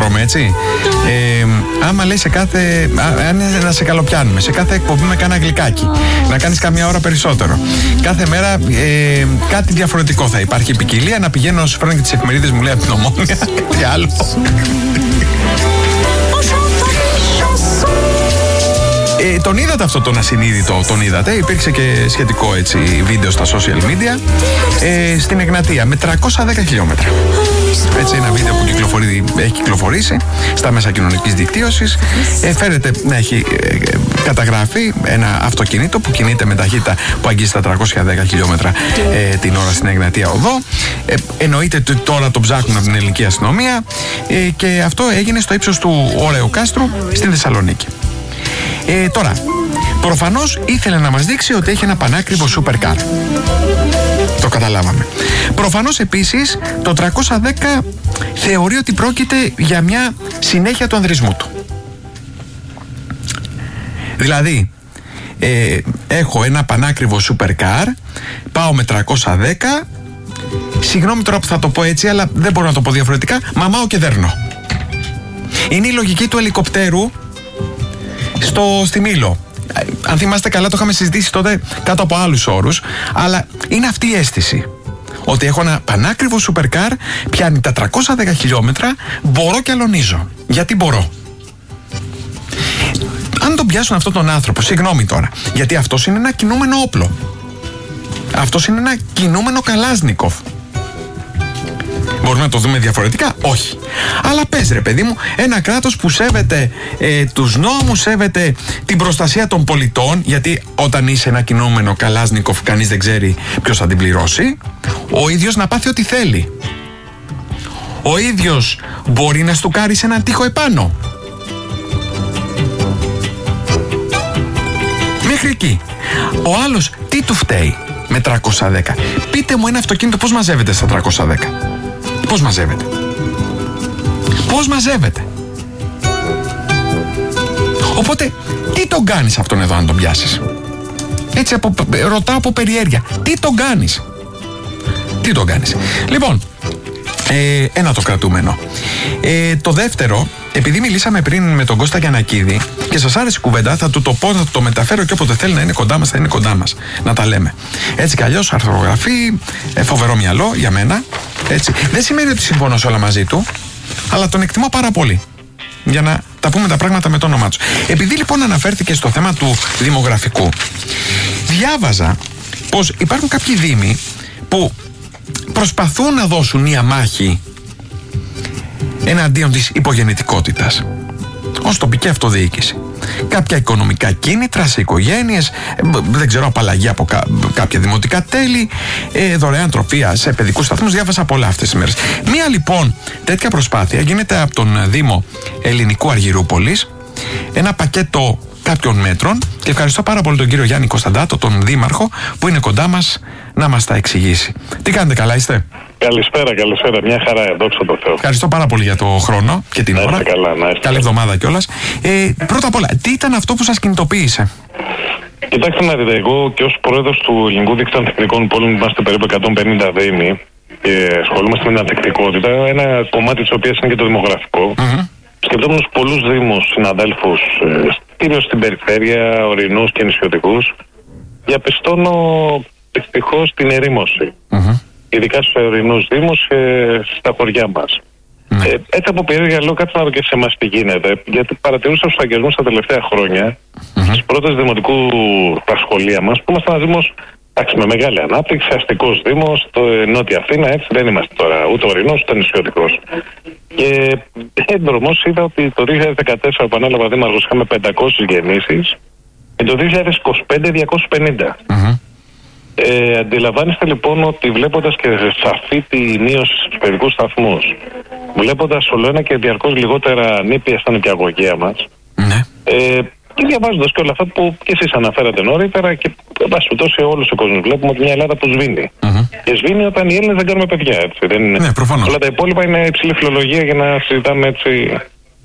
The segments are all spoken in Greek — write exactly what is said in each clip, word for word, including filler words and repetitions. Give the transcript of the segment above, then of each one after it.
τρώμε, έτσι. Ε, άμα λέει σε κάθε. Αν να σε καλοπιάνουμε, σε κάθε εκπομπή με κάνα γλυκάκι, να κάνεις καμιά ώρα περισσότερο. Κάθε μέρα ε, κάτι διαφορετικό θα υπάρχει. Ποικιλία, να πηγαίνω να σου φέρνω και τις εφημερίδες μου λέει από την Ομόνια. Τι άλλο. Ε, τον είδατε αυτό τον ασυνείδητο, τον είδατε. Υπήρξε και σχετικό έτσι βίντεο στα social media ε, στην Εγνατία με τριακόσια δέκα χιλιόμετρα. Έτσι, ένα βίντεο που κυκλοφορεί, έχει κυκλοφορήσει στα μέσα κοινωνικής δικτύωσης. Ε, φέρεται να έχει ε, καταγραφεί ένα αυτοκίνητο που κινείται με ταχύτητα που αγγίζει τα τριακόσια δέκα χιλιόμετρα ε, την ώρα στην Εγνατία οδό. Ε, εννοείται ότι τώρα το ψάχνουν από την ελληνική αστυνομία ε, και αυτό έγινε στο ύψος του Ωραίου Κάστρου στην Θεσσαλονίκη. Ε, τώρα, προφανώς ήθελε να μας δείξει ότι έχει ένα πανάκριβο supercar. Το καταλάβαμε. Προφανώς επίσης το τριακόσια δέκα θεωρεί ότι πρόκειται για μια συνέχεια του ανδρισμού του. Δηλαδή, ε, έχω ένα πανάκριβο supercar, πάω με τριακόσια δέκα, συγγνώμη τώρα που θα το πω έτσι, αλλά δεν μπορώ να το πω διαφορετικά, μαμάω και δέρνω. Είναι η λογική του ελικοπτέρου στο, στη Μήλο. Αν θυμάστε καλά, το είχαμε συζητήσει τότε κάτω από άλλους όρους, αλλά είναι αυτή η αίσθηση. Ότι έχω ένα πανάκριβο supercar, πιάνει τα τριακόσια δέκα χιλιόμετρα, μπορώ και αλωνίζω. Γιατί μπορώ. Αν τον πιάσουν αυτόν τον άνθρωπο, συγγνώμη τώρα, γιατί αυτός είναι ένα κινούμενο όπλο. Αυτός είναι ένα κινούμενο Καλάζνικοφ. Μπορούμε να το δούμε διαφορετικά? Όχι. Αλλά πες ρε παιδί μου, ένα κράτος που σέβεται ε, τους νόμους, σέβεται την προστασία των πολιτών, γιατί όταν είσαι ένα κινούμενο Καλάζνικοφ κανείς δεν ξέρει ποιος θα την πληρώσει, ο ίδιος να πάθει ό,τι θέλει. Ο ίδιος μπορεί να στουκάρει σε έναν τοίχο επάνω. Μέχρι εκεί. Ο άλλος τι του φταίει με τριακόσια δέκα? Πείτε μου ένα αυτοκίνητο πώς μαζεύεται στα τριακόσια δέκα. Πώς μαζεύεται. Πώς μαζεύεται. Οπότε, τι τον κάνεις αυτόν εδώ αν τον πιάσεις? Έτσι, από, ρωτάω από περιέργεια. Τι τον κάνεις. Τι τον κάνεις. Λοιπόν, ε, ένα το κρατούμενο. Ε, το δεύτερο, επειδή μιλήσαμε πριν με τον Κώστα Γιαννακίδη και σας άρεσε η κουβέντα, θα του το πω, θα του το μεταφέρω και όποτε θέλει να είναι κοντά μας, θα είναι κοντά μας. Να τα λέμε. Έτσι κι αλλιώς, αρθρογραφεί, ε, φοβερό μυαλό για μένα. Έτσι. Δεν σημαίνει ότι συμφωνώ σε όλα μαζί του, αλλά τον εκτιμώ πάρα πολύ. Για να τα πούμε τα πράγματα με το όνομά του. Επειδή λοιπόν αναφέρθηκε στο θέμα του δημογραφικού, διάβαζα πως υπάρχουν κάποιοι δήμοι που προσπαθούν να δώσουν μια μάχη εναντίον της υπογεννητικότητας ως τοπική αυτοδιοίκηση. Κάποια οικονομικά κίνητρα σε οικογένειες, δεν ξέρω, απαλλαγή από κά, κάποια δημοτικά τέλη, ε, δωρεάν τροφία σε παιδικούς σταθμούς, διάβασα πολλά αυτές τις μέρες. Μία λοιπόν τέτοια προσπάθεια γίνεται από τον Δήμο Ελληνικού Αργυρούπολης, ένα πακέτο κάποιων μέτρων, και ευχαριστώ πάρα πολύ τον κύριο Γιάννη Κωνσταντάτο, τον Δήμαρχο, που είναι κοντά μας να μας τα εξηγήσει. Τι κάνετε, καλά είστε? Καλησπέρα, καλησπέρα. Μια χαρά, δόξα τω Θεώ. Ευχαριστώ πάρα πολύ για το χρόνο και την να ώρα. Καλά, να Καλή εβδομάδα κιόλας. Ε, πρώτα απ' όλα, τι ήταν αυτό που σας κινητοποίησε? Κοιτάξτε να δείτε, εγώ και ως πρόεδρος του Ελληνικού Δίκτυου Ανθεκτικών Πόλεων, είμαστε περίπου εκατόν πενήντα δήμοι και ασχολούμαστε με την ανθεκτικότητα. Ένα κομμάτι της οποίας είναι και το δημογραφικό. Mm-hmm. Σκεφτόμενος πολλούς δήμους, συναδέλφους, κυρίως στην περιφέρεια, ορεινούς και νησιωτικούς, διαπιστώνω δυστυχώς την ερήμωση. Mm-hmm. Ειδικά στους ορεινούς δήμους και στα χωριά μας. Mm-hmm. Ε, έτσι από περιέργεια λέω κάτι να δω και σε εμάς τι γίνεται, γιατί παρατηρούσα στους αγγελμούς τα τελευταία χρόνια, mm-hmm. στις πρώτες δημοτικού τα σχολεία μας, που είμαστε ένας δήμος με μεγάλη ανάπτυξη, αστικός δήμος, το Νότια Αθήνα, έτσι δεν είμαστε τώρα ούτε ορεινός ούτε νησιωτικός. Και έντρομος είδα ότι το δύο χιλιάδες δεκατέσσερα που ανέλαβα δήμαρχος είχαμε πεντακόσιες γεννήσεις και το δύο χιλιάδες είκοσι πέντε διακόσιες πενήντα. Mm-hmm. Ε, αντιλαμβάνεστε λοιπόν ότι βλέποντας και σαφή τη μείωση στους παιδικούς σταθμούς, βλέποντας ολοένα και διαρκώς λιγότερα νήπια στα νοικιαγωγεία μας, mm-hmm. ε, και διαβάζοντας και όλα αυτά που και εσείς αναφέρατε νωρίτερα και βάσει τόσο όλος ο κόσμος βλέπουμε ότι μια Ελλάδα που σβήνει. Mm-hmm. Και σβήνει όταν οι Έλληνες δεν κάνουμε παιδιά, έτσι. Δεν είναι... Ναι, προφανώς. Όλα τα υπόλοιπα είναι υψηλή φιλολογία για να συζητάμε έτσι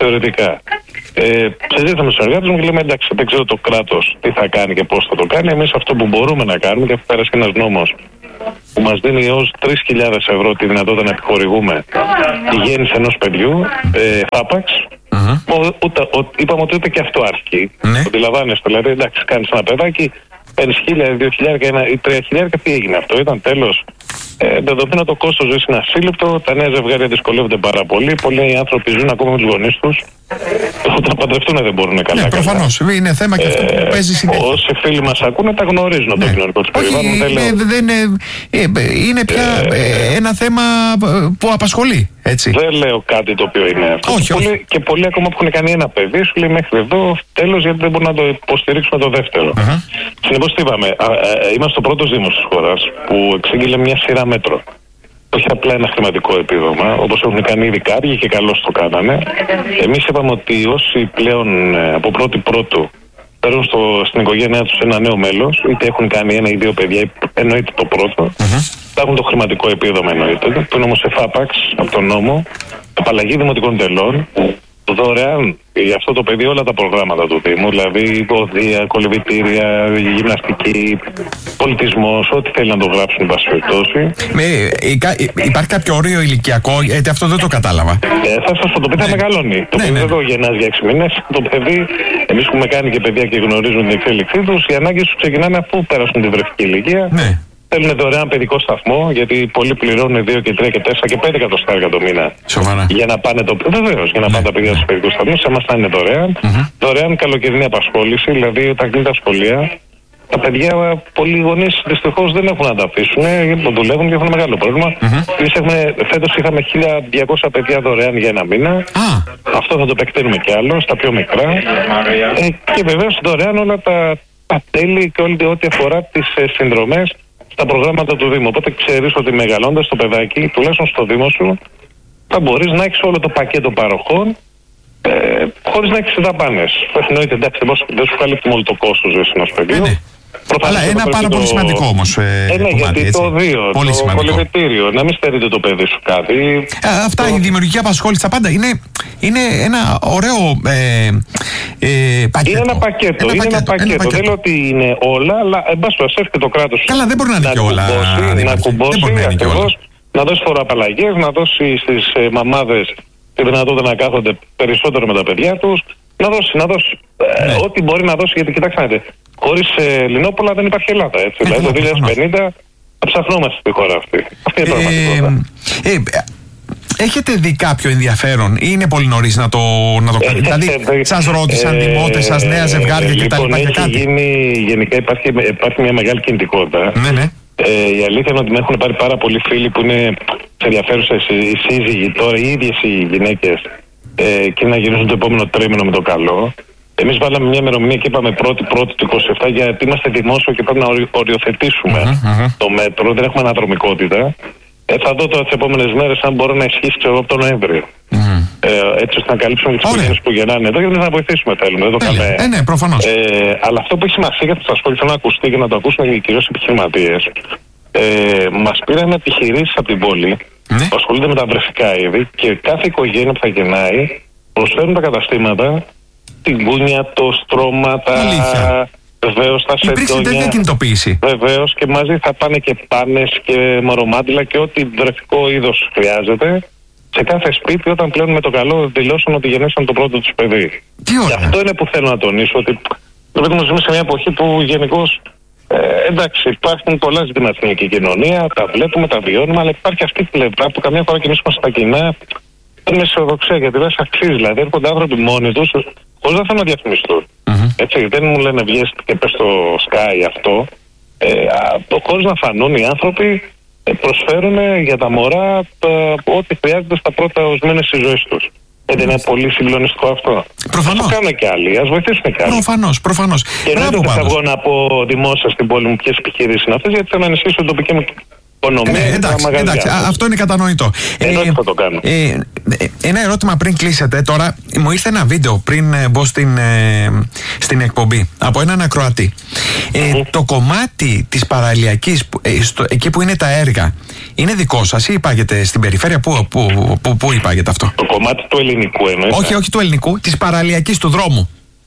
θεωρητικά. Ε, συζήτησαμε με τους εργάτες μου και λέμε εντάξει, δεν ξέρω το κράτος τι θα κάνει και πώς θα το κάνει. Εμείς αυτό που μπορούμε να κάνουμε, και έχει πέρασει ένας νόμος που μας δίνει ως τρεις χιλιάδες ευρώ τη δυνατότητα να επιχορηγούμε τη γέννηση ενός παιδιού, ε, φάπαξ. Mm-hmm. Ο, ούτε, ο, είπαμε ότι ούτε και αυτό αρκεί. Mm-hmm. Αντιλαμβάνεστε, δηλαδή εντάξει, κάνεις ένα παιδάκι, παίρνεις χίλια, δύο χιλιάρικα ή τρία χιλιάρικα, τι έγινε αυτό, ήταν τέλος. Ε, δεδομένου το κόστος ζωής είναι ασύλληπτο, τα νέα ζευγάρια δυσκολεύονται πάρα πολύ. Πολλοί άνθρωποι ζουν ακόμα με τους γονείς τους. Όταν παντρευτούν δεν μπορούν καλά. Ναι, προφανώς. Είναι θέμα και αυτό που ε, παίζει συνέχεια. Όσοι φίλοι μας ακούνε τα γνωρίζουν ναι. το κοινωνικό τους περιβάλλον. Δεν είναι πια ε, ένα θέμα που απασχολεί. Έτσι. Δεν λέω κάτι το οποίο είναι αυτό. Όχι, και, όχι. Πολλοί, και πολλοί ακόμα που έχουν κάνει ένα παιδί σου λέει μέχρι εδώ τέλος, γιατί δεν μπορούμε να το υποστηρίξουμε το δεύτερο. Uh-huh. Συνεπώς τι είπαμε, α, α, είμαστε ο πρώτος δήμος της χώρας που εξήγηλε μια σειρά μέτρων. Όχι απλά ένα χρηματικό επίδομα, όπως έχουν κάνει ήδη κάποιοι και καλώς το κάνανε. Εμείς είπαμε ότι όσοι πλέον από πρώτη πρώτου παίρνουν στο, στην οικογένειά τους ένα νέο μέλος, είτε έχουν κάνει ένα ή δύο παιδιά, εννοείται το πρώτο, uh-huh. θα έχουν το χρηματικό επίδομα εννοείται, που είναι όμως εφάπαξ από τον νόμο, απαλλαγή δημοτικών τελών, δωρεάν για αυτό το παιδί όλα τα προγράμματα του Δήμου, δηλαδή ποδεία, κολυβητήρια, γυμναστική, πολιτισμός, ό,τι θέλει να το γράψουν, εν πάση περιπτώσει. Υπάρχει κάποιο όριο ηλικιακό, γιατί αυτό δεν το κατάλαβα. Ε, θα σας πω, το παιδί θα μεγαλώνει. Το παιδί δεν το γεννάς για έξι μήνες. Το παιδί, εμείς έχουμε κάνει και παιδιά και γνωρίζουν την εξέλιξή τους, οι ανάγκες τους ξεκινάνε αφού πέρασουν την βρεφική ηλικία. Ναι. Θέλουν δωρεάν παιδικό σταθμό, γιατί πολλοί πληρώνουν δύο και τρία και τέσσερα και πέντε εκατοστάρικα το μήνα. Σοβαρά. Για να πάνε το. Βεβαίως, για να ναι. πάνε τα παιδιά στους παιδικούς σταθμούς. Σε εμάς θα είναι δωρεάν. Mm-hmm. Δωρεάν καλοκαιρινή απασχόληση, δηλαδή όταν κλείνουν τα σχολεία. Τα παιδιά, πολλοί γονείς δυστυχώς δεν έχουν να τα αφήσουν, γιατί δουλεύουν και έχουν μεγάλο πρόβλημα. Mm-hmm. Εμείς έχουμε, φέτος είχαμε χίλια διακόσια παιδιά δωρεάν για ένα μήνα. Ah. Αυτό θα το επεκτείνουμε κι άλλο, στα πιο μικρά. Ε, και βεβαίως δωρεάν όλα τα, τα τέλη και όλη ό,τι αφορά τις ε, συνδρομές στα προγράμματα του Δήμου. Οπότε ξέρεις ότι μεγαλώντας το παιδάκι, τουλάχιστον στο Δήμο σου, θα μπορείς να έχεις όλο το πακέτο παροχών ε, χωρίς να έχεις δαπάνες. Εννοείται, εντάξει, δεν σου καλύπτει μόνο το κόστος ζωής ενός παιδιού. Ε, Αλλά ένα πάρα το... πολύ σημαντικό όμως. Ε, ε, ναι, κομμάτι, γιατί έτσι. Το δύο, πολύ το κολυβητήριο, να μην στερείτε το παιδί σου κάτι. Α, αυτά, το... η δημιουργική απασχόληση, τα πάντα είναι, είναι ένα ωραίο ε, ε, πακέτο. Είναι ένα πακέτο. Ένα είναι πακέτο, ένα πακέτο. Ένα πακέτο. Δεν λέω ότι είναι όλα, αλλά εν πάση περιπτώσει έρχεται το κράτος. Καλά, δεν μπορεί να είναι και όλα. Κουμπώσει, να κουμπώσει ακριβώς, να δώσει φοροαπαλλαγές, να δώσει στις ε, μαμάδες τη δυνατότητα να κάθονται περισσότερο με τα παιδιά τους. Να δώσει, να δώσει. Ναι. Ε, ό,τι μπορεί να δώσει, γιατί κοιτάξτε να δείτε. Χωρίς ε, Λινόπολα δεν υπάρχει Ελλάδα. Έτσι. Ε, δηλαδή το δύο χιλιάδες πενήντα θα ψαχνόμαστε στη χώρα αυτή. Αυτή είναι η πραγματικότητα. Ε, ε, έχετε δει κάποιο ενδιαφέρον ή είναι πολύ νωρίς να το, να το κάνετε? Δηλαδή, σας ρώτησαν ε, δημότες, σας νέα ζευγάρια ε, κτλ. Λοιπόν, έχει γίνει, γενικά υπάρχει, υπάρχει μια μεγάλη κινητικότητα. Ναι, ναι. Ε, η αλήθεια είναι ότι με έχουν πάρει πάρα πολλοί φίλοι που είναι ενδιαφέρουσες οι σύζυγοι τώρα, οι ίδιες οι γυναίκες, ε, και να γυρίσουν το επόμενο τρίμηνο με το καλό. Εμείς βάλαμε μια ημερομηνία και είπαμε πρώτη πρώτη του είκοσι επτά, γιατί είμαστε δημόσιο και πρέπει να οριοθετήσουμε uh-huh, uh-huh. το μέτρο, δεν έχουμε αναδρομικότητα. Ε, θα δω τώρα τις επόμενες μέρες αν μπορώ να ισχύσει ξέρω από τον Νοέμβριο. Uh-huh. Ε, έτσι ώστε να καλύψουμε τις οικογένειες που γεννάνε εδώ, γιατί να βοηθήσουμε θέλουμε. Δεν το κάνουμε. Ε, ναι, προφανώς. Ε, αλλά αυτό που έχει σημασία για το σχόλιο, θέλω να ακουστεί και να το ακούσουν κυρίως οι επιχειρηματίες. Ε, μας πήραν επιχειρήσεις από την πόλη ναι. που ασχολούνται με τα βρεφικά είδη και κάθε οικογένεια που θα γεννάει προσφέρουν τα καταστήματα, την κούνια, το στρώμα, τα. Βεβαίως τα σεντόνια. Υπήρξε τέτοια κινητοποίηση. Βεβαίως και μαζί θα πάνε και πάνες και μορομάντιλα και ό,τι βρεφικό είδος χρειάζεται. Σε κάθε σπίτι, όταν πλέον με το καλό δηλώσαν ότι γεννήσαν το πρώτο τους παιδί. Τι ωραία. Και αυτό είναι που θέλω να τονίσω, ότι πρέπει να ζούμε σε μια εποχή που γενικώς. Ε, εντάξει, υπάρχουν πολλά ζητήματα στην ελληνική κοινωνία, τα βλέπουμε, τα βιώνουμε, αλλά υπάρχει αυτή η πλευρά που καμιά φορά και εμείς είμαστε στα κοινά. Είναι αισιοδοξία, γιατί δεν σε αξίζει. Δηλαδή, έρχονται άνθρωποι μόνοι τους, χωρίς να θέλουν να διαφημιστούν. Mm-hmm. Έτσι, δεν μου λένε βγες και πες στο Sky αυτό. Ε, χωρίς να φανούν οι άνθρωποι, ε, προσφέρουν για τα μωρά τα, ό,τι χρειάζεται στα πρώτα οσμένες της ζωής τους. Δεν είναι πολύ συγκλονιστικό αυτό? Προφανώς. Ας το κάνουν και άλλοι, ας βοηθήσουμε και άλλοι. Προφανώς, προφανώς. Και δεν θα βγω να πω δημόσια στην πόλη μου ποιες επιχειρήσεις είναι αυτές, γιατί θέλω να ενισχύσω την τοπική μου οικονομία. Ε, εντάξει, εντάξει, αυτό είναι κατανοητό. Εντάξει, ε, θα το κάνω. Ε, ε, ένα ερώτημα πριν κλείσετε. Τώρα, μου ήρθε ένα βίντεο πριν ε, μπω στην, ε, στην εκπομπή από έναν ακροατή. Ε, mm-hmm. Το κομμάτι της παραλιακής, ε, στο, εκεί που είναι τα έργα, είναι δικό σας ή υπάγεται στην περιφέρεια? Πού, πού, πού, πού υπάγεται αυτό? Το κομμάτι του ελληνικού εννοείται. Όχι, όχι του ελληνικού, της παραλιακής, του δρόμου.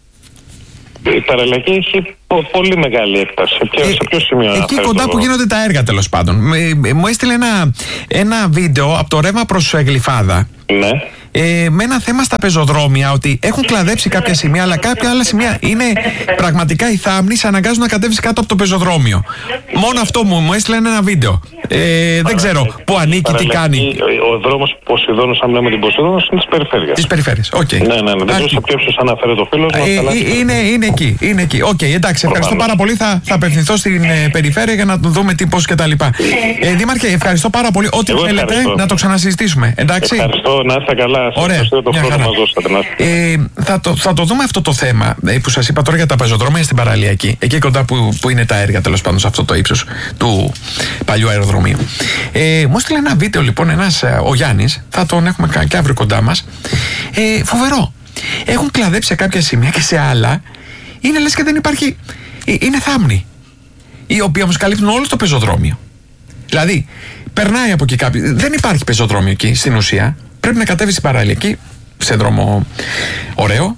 Η παραλιακή έχει πολύ μεγάλη έκταση. Σε ποιο, ε, σε ποιο σημείο? Εκεί κοντά που γίνονται τα έργα, τέλος πάντων. Μου έστειλε ένα, ένα βίντεο από το Ρεύμα προς Γλυφάδα. Ναι. Ε, με ένα θέμα στα πεζοδρόμια, ότι έχουν κλαδέψει κάποια σημεία, αλλά κάποια άλλα σημεία είναι πραγματικά οι θάμνοι, σε αναγκάζουν να κατέβεις κάτω από το πεζοδρόμιο. Μόνο αυτό μου, μου έστειλε ένα βίντεο. Ε, δεν ξέρω πού ανήκει, τι κάνει. Ο δρόμος Ποσειδώνος, αν λέμε την Ποσειδώνος, είναι της περιφέρειας. Της περιφέρειας, οκ. Okay. Ναι, ναι, ναι. Δεν ξέρω σε ποιο αναφέρει το φίλο μας. Ε, είναι, είναι εκεί, είναι εκεί. Οκ, okay, εντάξει, ευχαριστώ πάρα πολύ. Θα, θα απευθυνθώ στην ε, περιφέρεια για να δούμε τι, πώς κτλ. Ε, Δήμαρχε, ευχαριστώ πάρα πολύ. Ό,τι θέλετε να το ξανασυζητήσουμε. Εντάξει. Ευχαριστώ, να είστε καλά. Ωραία. Το μας δώσατε, ε, θα, το, θα το δούμε αυτό το θέμα ε, που σας είπα τώρα για τα πεζοδρόμια στην παραλιακή. Εκεί κοντά που, που είναι τα έργα, τέλος πάντων, σε αυτό το ύψος του παλιού αεροδρομίου. Ε, μου έστειλε ένα βίντεο λοιπόν ένας, ο Γιάννης, θα τον έχουμε και αύριο κοντά μας. Ε, φοβερό. Έχουν κλαδέψει σε κάποια σημεία και σε άλλα είναι λες και δεν υπάρχει. Είναι θάμνοι, οι οποίοι όμως καλύπτουν όλο το πεζοδρόμιο. Δηλαδή, περνάει από εκεί κάποιο. Δεν υπάρχει πεζοδρόμιο εκεί στην ουσία. Πρέπει να κατέβεις στην παραλιακή, σε δρόμο ωραίο,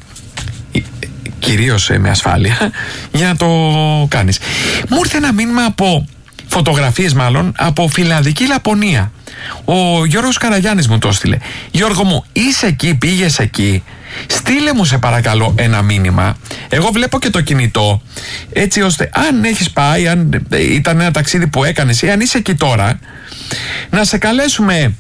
κυρίως με ασφάλεια, για να το κάνεις. Μου ήρθε ένα μήνυμα από φωτογραφίες, μάλλον από Φιλανδική Λαπωνία. Ο Γιώργος Καραγιάννης μου το έστειλε. Γιώργο μου, είσαι εκεί, πήγες εκεί? Στείλε μου σε παρακαλώ ένα μήνυμα. Εγώ βλέπω και το κινητό, έτσι ώστε αν έχεις πάει, αν ήταν ένα ταξίδι που έκανες ή αν είσαι εκεί τώρα, να σε καλέσουμε.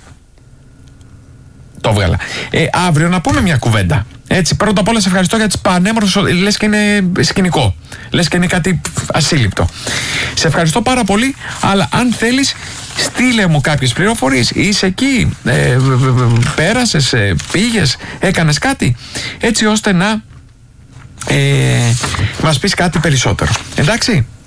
Το βγάλα. Ε, αύριο να πούμε μια κουβέντα. Έτσι, πρώτα απ' όλα σε ευχαριστώ για τις πανέμορφες. Λες και είναι σκηνικό. Λες και είναι κάτι ασύλληπτο. Σε ευχαριστώ πάρα πολύ. Αλλά αν θέλεις, στείλε μου κάποιες πληροφορίες. Είσαι εκεί, ε, πέρασες, ε, πήγες, έκανες κάτι, έτσι ώστε να ε, μας πεις κάτι περισσότερο. Εντάξει.